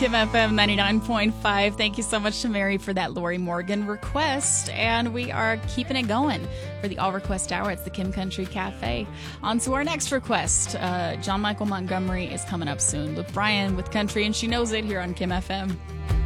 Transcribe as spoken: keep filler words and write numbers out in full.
Kim F M ninety-nine point five. Thank you so much to Mary for that Lori Morgan request. And we are keeping it going for the All Request Hour. It's the Kim Country Cafe. On to our next request. Uh, John Michael Montgomery is coming up soon. Luke Bryan with Country, and she knows it here on Kim F M.